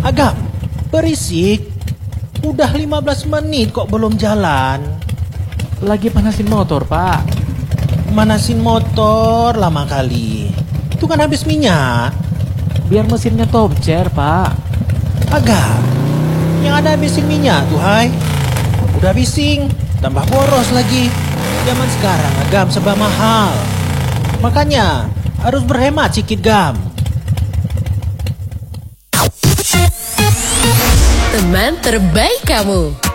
Agam, berisik. Udah 15 menit kok belum jalan. Lagi panasin motor, Pak. Manasin motor lama kali. Itu kan habis minyak. Biar mesinnya topcer, Pak. Agam, yang ada habisin minyak tuh, hai. Udah bising, tambah boros lagi. Zaman sekarang, Agam, serba mahal. Makanya, harus berhemat sedikit, Gam. Teman terbaik kamu.